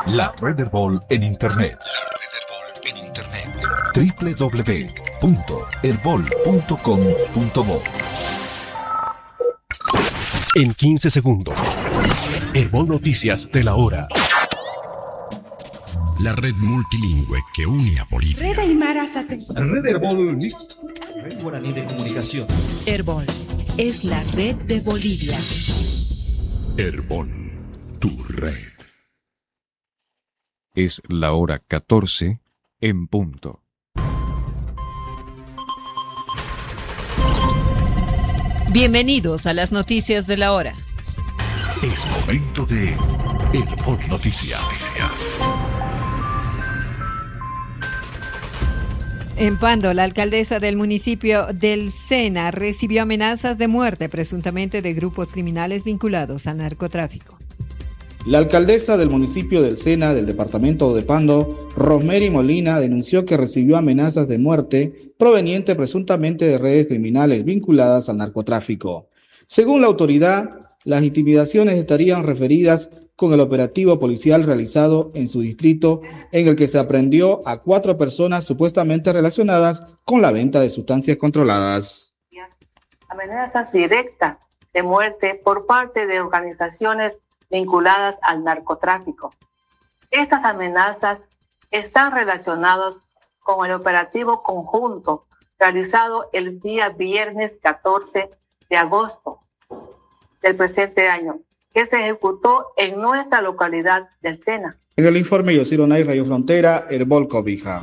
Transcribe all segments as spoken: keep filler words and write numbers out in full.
La Red Herbol en Internet. La Red Herbol en Internet. doble u doble u doble u punto herbol punto com punto bo. En quince segundos. Herbol Noticias de la hora. La red multilingüe que une a Bolivia. Red Aymara Satélite. Red Herbol. Red Guaraní de Comunicación. Herbol es la red de Bolivia. Herbol, tu red. Es la hora catorce en punto. Bienvenidos a las noticias de la hora. Es momento de Herbol Noticias. En Pando, la alcaldesa del municipio del Sena recibió amenazas de muerte presuntamente de grupos criminales vinculados al narcotráfico. La alcaldesa del municipio del Sena del departamento de Pando, Rosemary Molina, denunció que recibió amenazas de muerte provenientes presuntamente de redes criminales vinculadas al narcotráfico. Según la autoridad, las intimidaciones estarían referidas con el operativo policial realizado en su distrito, en el que se aprehendió a cuatro personas supuestamente relacionadas con la venta de sustancias controladas. Amenazas directas de muerte por parte de organizaciones vinculadas al narcotráfico. Estas amenazas están relacionadas con el operativo conjunto realizado el día viernes catorce de agosto del presente año, que se ejecutó en nuestra localidad del Sena. En el informe Yosiro Nay, Radio Frontera, Herbol Cobija.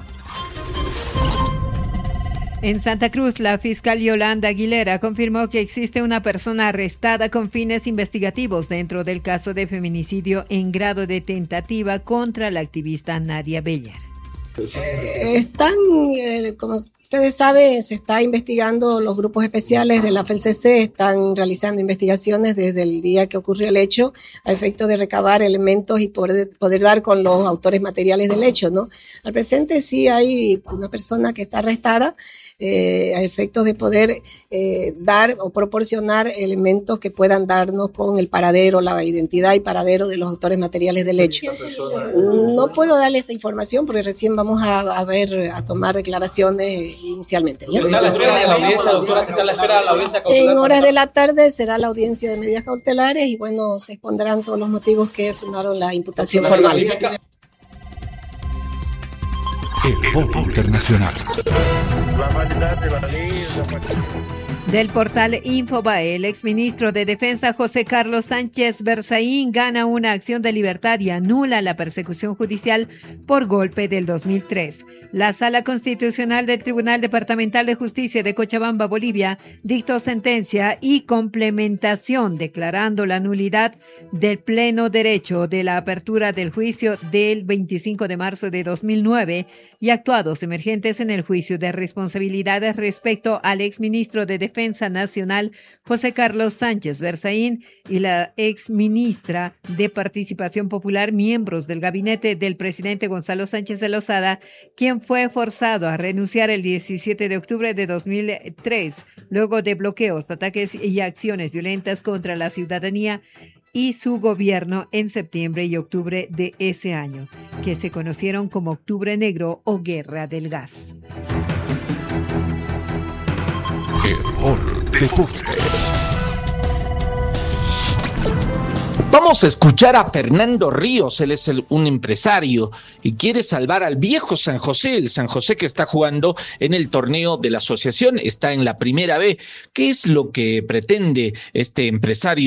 En Santa Cruz, la fiscal Yolanda Aguilera confirmó que existe una persona arrestada con fines investigativos dentro del caso de feminicidio en grado de tentativa contra la activista Nadia Beller. Eh, están, eh, como ustedes saben, se está investigando, los grupos especiales de la F E L C C están realizando investigaciones desde el día que ocurrió el hecho a efecto de recabar elementos y poder, poder dar con los autores materiales del hecho, ¿no? Al presente sí hay una persona que está arrestada eh, a efectos de poder eh, dar o proporcionar elementos que puedan darnos con el paradero, la identidad y paradero de los autores materiales del hecho. No puedo darle esa información porque recién vamos a, a ver, a tomar declaraciones inicialmente. ¿Ya? ¿Está a la espera de la audiencia, doctora? ¿Se está a la espera de la audiencia cautelar? En horas de la tarde será la audiencia de medidas cautelares y bueno, se expondrán todos los motivos que fundaron la imputación formal. Herbol Internacional. Del portal Infobae, el exministro de Defensa José Carlos Sánchez Berzaín gana una acción de libertad y anula la persecución judicial por golpe del dos mil tres. La Sala Constitucional del Tribunal Departamental de Justicia de Cochabamba, Bolivia, dictó sentencia y complementación declarando la nulidad del pleno derecho de la apertura del juicio del veinticinco de marzo de dos mil nueve y actuados emergentes en el juicio de responsabilidades respecto al exministro de Defensa Nacional José Carlos Sánchez Berzaín y la exministra de Participación Popular, miembros del gabinete del presidente Gonzalo Sánchez de Lozada, quien fue forzado a renunciar el diecisiete de octubre de dos mil tres, luego de bloqueos, ataques y acciones violentas contra la ciudadanía y su gobierno en septiembre y octubre de ese año, que se conocieron como Octubre Negro o Guerra del Gas. Herbol Deportes. Vamos a escuchar a Fernando Ríos. Él es el, un empresario y quiere salvar al viejo San José, el San José que está jugando en el torneo de la asociación, está en la primera B. ¿Qué es lo que pretende este empresario?